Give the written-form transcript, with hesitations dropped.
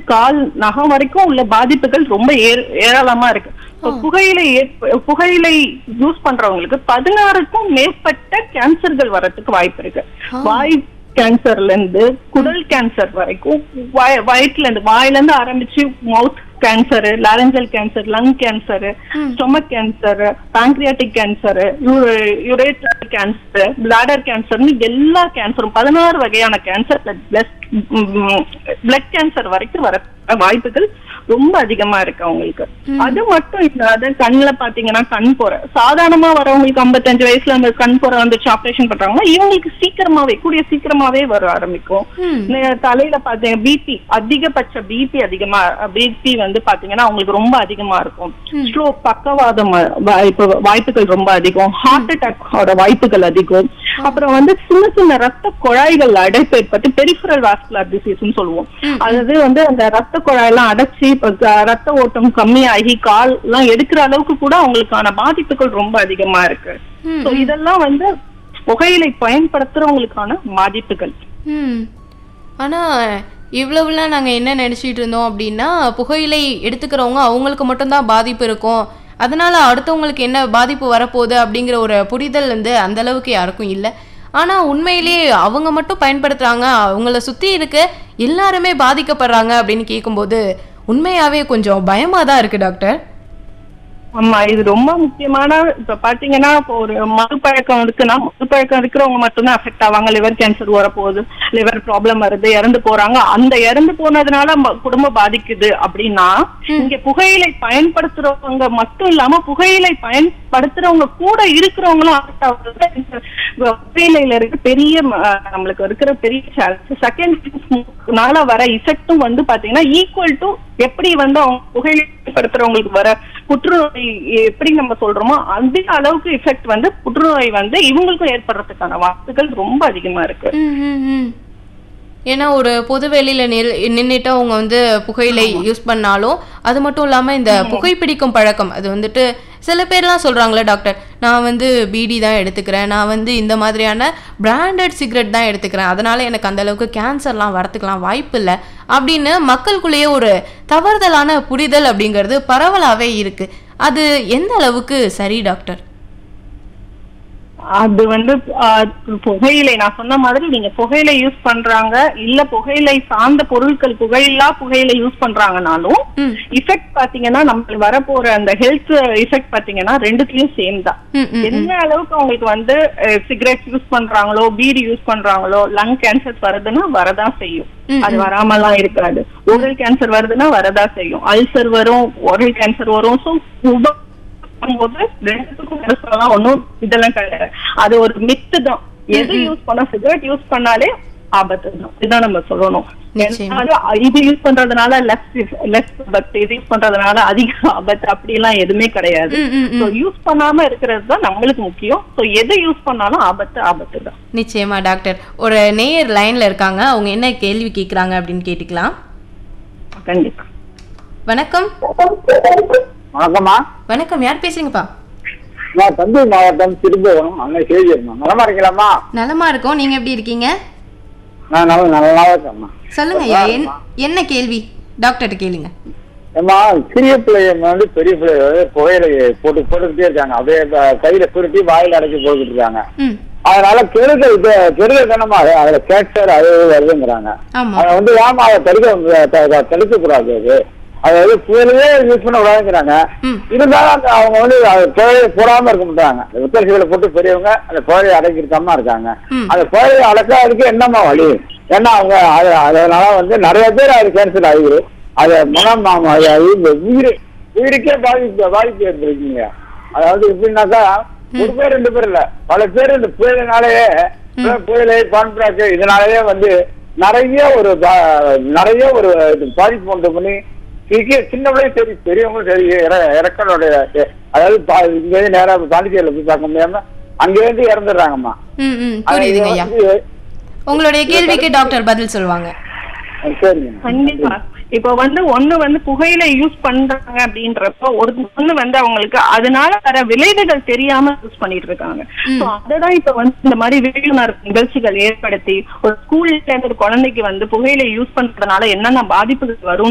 கால் நகம் வரைக்கும் உள்ள பாதிப்புகள் ரொம்ப ஏராளமா இருக்கு. புகையிலை யூஸ் பண்றவங்களுக்கு 16க்கும் மேற்பட்ட கேன்சர்கள் வர்றதுக்கு வாய்ப்பு இருக்கு. வாய் கேன்சர்ல இருந்து குடல் கேன்சர் வரைக்கும், வயிற்றுல இருந்து வாயில இருந்து ஆரம்பிச்சு மவுத் cancer, laryngeal cancer, lung cancer, stomach cancer, பாங்க்ரியாட்டிக் cancer, ureter cancer, bladder கேன்சர்னு எல்லா கேன்சரும் 16 வகையான கேன்சர் பிளட் கேன்சர் வரைக்கும் வர வாய்ப்புகள் ரொம்ப அதிகமா இருக்கு அவங்களுக்கு. அது மட்டும் இல்லாத கண்ணுல பாத்தீங்கன்னா கண் போற சாதாரணமா வரவங்களுக்கு 55 வயசுல அந்த கண் போற வந்துச்சு ஆபரேஷன் பண்றாங்கன்னா இவங்களுக்கு கூடிய சீக்கிரமாவே வர ஆரம்பிக்கும். தலையில பாத்தீங்க பிபி அதிகபட்ச பிபி வந்து பாத்தீங்கன்னா அவங்களுக்கு ரொம்ப அதிகமா இருக்கும். ஸ்ட்ரோக் பக்கவாதம் வாய்ப்புகள் ரொம்ப அதிகம். ஹார்ட் அட்டாக்கோட வாய்ப்புகள் அதிகம். அப்புறம் வந்து சின்ன சின்ன ரத்த குழாய்கள் அடைப்பு ஏற்பட்டு பெரிஃபரல் வாஸ்குலர் டிசீஸ் சொல்லுவோம். அதாவது வந்து அந்த ரத்த குழாயெல்லாம் அடைச்சி ரத்த ஓட்டம் கம்மியாகி கால் எல்லாம் எடுக்கிற அளவுக்கு கூட அவங்களுக்கான பாதிப்புகள் ரொம்ப அதிகமா இருக்கு. இதெல்லாம் வந்து புகையிலை பயன்படுத்துறவங்களுக்கான பாதிப்புகள். ஆனா இவ்வளவுலாம் நாங்க என்ன நினைச்சிட்டு இருந்தோம் அப்படின்னா, புகையிலை எடுத்துக்கிறவங்க அவங்களுக்கு மட்டும்தான் பாதிப்பு இருக்கும், அதனால அடுத்தவங்களுக்கு என்ன பாதிப்பு வரப்போகுது அப்படிங்கிற ஒரு புரிதல் வந்து அந்த அளவுக்கு யாருக்கும் இல்லை. ஆனா உண்மையிலேயே அவங்க மட்டும் பயன்படுத்துறாங்க, அவங்கள சுத்தி இருக்க எல்லாருமே பாதிக்கப்படுறாங்க அப்படின்னு கேட்கும்போது உண்மையாவே கொஞ்சம் பயமா தான் இருக்கு டாக்டர். ஆமா, இது ரொம்ப முக்கியமான. இப்ப பாத்தீங்கன்னா இப்போ ஒரு மதுப்பழக்கம் இருக்குன்னா மதுப்பழக்கம் இருக்கிறவங்க மட்டும்தான் அஃபெக்ட் ஆவாங்க. லிவர் கேன்சர் வரப்போகுது, லிவர் ப்ராப்ளம் வருது, இறந்து போறாங்க. அந்த இறந்து போனதுனால குடும்பம் பாதிக்குது அப்படின்னா, இங்க புகையிலை பயன்படுத்துறவங்க மட்டும் இல்லாம புகையிலை பயன்படுத்துறவங்க கூட இருக்கிறவங்களும் அஃபெக்ட் ஆகுது. புகையிலையில இருக்க பெரிய நம்மளுக்கு இருக்கிற பெரிய செகண்ட் வர இஃபெக்டும் வந்து பாத்தீங்கன்னா ஈக்குவல் டு எப்படி வந்து அவங்க புகையிலை பயன்படுத்துறவங்களுக்கு வர புற்றுநோய் எப்படி நம்ம சொல்றோமோ அந்த அளவுக்கு எஃபெக்ட் வந்து புற்றுநோய் வந்து இவங்களுக்கும் ஏற்படுறதுக்கான வாய்ப்புகள் ரொம்ப அதிகமா இருக்கு. ஏன்னா ஒரு பொது வெளியில நின்றுட்டு அவங்க வந்து புகையிலை யூஸ் பண்ணாலும், அது மட்டும் இல்லாம இந்த புகைப்பிடிக்கும் பழக்கம் அது வந்துட்டு சில பேர்லாம் சொல்றாங்களே டாக்டர், நான் வந்து பீடி தான் எடுத்துக்கிறேன், நான் வந்து இந்த மாதிரியான பிராண்டட் சிகரெட் தான் எடுத்துக்கிறேன், அதனால எனக்கு அந்த அளவுக்கு கேன்சர்லாம் வரத்துக்கலாம் வாய்ப்பு இல்லை அப்படின்னு மக்களுக்குள்ளேயே ஒரு தவறுதலான புரிதல் அப்படிங்கிறது பரவலாவே இருக்கு. அது எந்த அளவுக்கு சரி டாக்டர்? அது வந்து புகையிலை நான் சொன்ன மாதிரி நீங்க புகையிலை யூஸ் பண்றாங்க இல்ல புகையிலை சார்ந்த பொருட்கள் புகையிலை யூஸ் பண்றாங்கனாலும் இஃபெக்ட் பாத்தீங்கன்னா நம்மளுக்கு வரப்போற அந்த ஹெல்த் இஃபெக்ட் பாத்தீங்கன்னா ரெண்டுத்துலயும் சேம் தான். என்ன அளவுக்கு அவங்களுக்கு வந்து சிகரெட் யூஸ் பண்றாங்களோ, பீடி யூஸ் பண்றாங்களோ, லங் கேன்சர் வருதுன்னா வரதான் செய்யும், அது வராமலாம் இருக்காது. ஓரல் கேன்சர் வருதுன்னா வரதான் செய்யும், அல்சர் வரும், ஓரல் கேன்சர் வரும். ஸோ ஒன்னும் இதெல்லாம் கிடையாது, அது ஒரு மித்து தான். எது யூஸ் பண்ணா சிகரெட் யூஸ் பண்ணாலே ஆபத்து தான், இதுதான் நம்ம சொல்லணும். இது யூஸ் பண்றதுனால லெஸ் ஆபத்து, இது யூஸ் பண்றதுனால அதிக ஆபத்து அப்படி எல்லாம் எதுவுமே கிடையாது. யூஸ் பண்ணாம இருக்கிறது தான் நம்மளுக்கு முக்கியம். எதை யூஸ் பண்ணாலும் ஆபத்து தான். நிச்சயமா டாக்டர். ஒரு நேயர் லைன்ல இருக்காங்க, அவங்க என்ன கேள்வி கேக்குறாங்க அப்படின்னு கேட்டுக்கலாம். கண்டிப்பா. வணக்கம். வணக்கம்மா. வணக்கம், யார் பேசுறீங்கப்பா? நான் தஞ்சை மாவட்டம் திரும்புவனம். அங்க கேள்வி இருக்கேன். நலமா இருக்கீங்களாம்மா? நலமா இருக்கோம், நீங்க எப்படி இருக்கீங்க? நான் நல்லா இருக்கேன்மா. சொல்லுங்க, என்ன கேள்வி டாக்டர் கேளுங்க. ஏமா, சிறிய பிள்ளைங்க வந்து பெரிய பிள்ளைங்க புகையிலை போட்டுக்கிட்டே இருக்காங்க, அப்படியே கையில சுருட்டி வாயில அடைச்சி போட்டுட்டு இருக்காங்க. அதனால கெடுதல் தானமாக அதுல கேன்சர் அது வருதுங்கிறாங்க. அதை வந்து ஏமா அதை தடுக்க கூடாது, அதாவது புயலையே யூஸ் பண்ண கூடாதுங்கிறாங்க. இருந்தாலும் அவங்க வந்து புயலையை போடாம இருக்க மாட்டாங்க. வித்தரிசிகளை போட்டு பெரியவங்க அந்த புயலையை அடைக்கிட்டாம இருக்காங்க. அந்த புயலையை அடைக்காதுக்கு என்னமா வழி? ஏன்னா அவங்க அதனால வந்து நிறைய பேர் அது கேன்சர் ஆகிடுது. அது உயிருக்கே பாதிப்பு ஏற்படுறீங்க. அதாவது எப்படின்னாக்கா ஒரு பேர் 2 பேர் இல்ல, பல பேர் இந்த புயலினாலேயே புயலை பான்பராக்கு இதனாலேயே வந்து நிறைய ஒரு பாதிப்பு உண்டு பண்ணி சின்னவளையும் சரி பெரியவங்களும் சரி இறக்கனுடைய அதாவது இங்க நேரம் பாண்டிச்சேரியில போய் பார்க்க முடியாம அங்கேருந்து இறந்துடுறாங்கம்மா. உங்களுடைய கேள்விக்கு டாக்டர் பதில் சொல்லுவாங்க. கண்டிப்பா. இப்ப வந்து புகையிலை யூஸ் பண்றாங்க அப்படின்றப்ப ஒண்ணு வந்து அவங்களுக்கு அதனால வர விளைவுகள் தெரியாம யூஸ் பண்ணிட்டு இருக்காங்க. அததான் இப்ப வந்து இந்த மாதிரி விழிப்புணர்வு நிகழ்ச்சிகள் ஏற்படுத்தி ஒரு ஸ்கூல்ல இருந்து ஒரு குழந்தைக்கு வந்து புகையிலை யூஸ் பண்றதுனால என்னென்ன பாதிப்புகள் வரும்